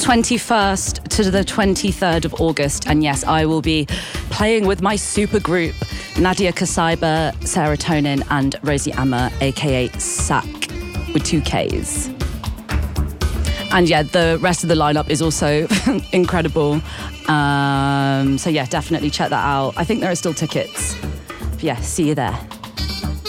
21st to the 23rd of August. And yes, I will be playing with my super group, Nadia Kasaiba, Serotonin, and Rosie Amma, aka SAC, with 2 Ks. And yeah, the rest of the lineup is also incredible. So yeah, definitely check that out. I think there are still tickets. But yeah, see you there.